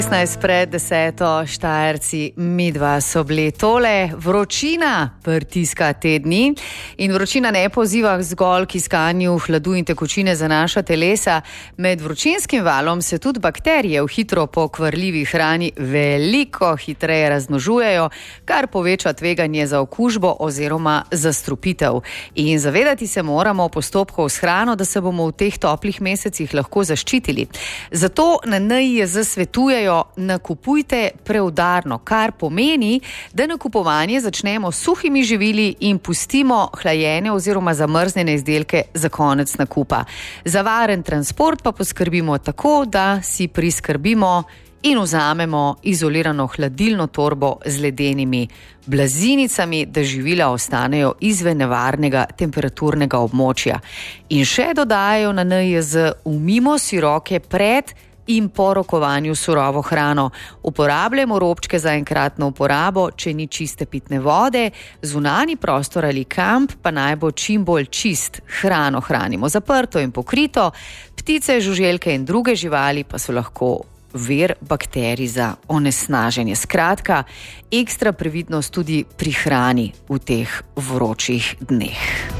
Pred 10. Štajerci, midva so bili tole. Vročina pritiska te dni in vročina ne poziva zgolj k iskanju hladu in tekočine za naša telesa. Med vročinskim valom se tudi bakterije v hitro pokvarljivi hrani veliko hitreje razmnožujejo, kar poveča tveganje za okužbo oziroma zastrupitev. In zavedati se moramo postopkov s hrano, da se bomo v teh toplih mesecih lahko zaščitili. Zato na NIJZ svetujejo: nakupujte preudarno, kar pomeni, da nakupovanje začnemo s suhimi živili in pustimo hlajene oziroma zamrznjene izdelke za konec nakupa. Za varen transport pa poskrbimo tako, da si priskrbimo in vzamemo izolirano hladilno torbo z ledenimi blazinicami, da živila ostanejo izven nevarnega temperaturnega območja. In še dodajajo na NIJZ: umimo si roke pred in po rokovanju surovo hrano. Uporabljamo robčke za enkratno uporabo, če ni čiste pitne vode, zunanji prostor ali kamp pa naj bo čim bolj čist. Hrano hranimo zaprto in pokrito, ptice, žuželke in druge živali pa so lahko vir bakterij za onesnaženje. Skratka, ekstra previdnost tudi pri hrani v teh vročih dneh.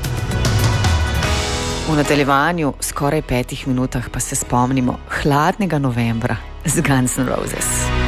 V nadaljevanju skoraj 5 minutah pa se spomnimo hladnega novembra z Guns N' Roses.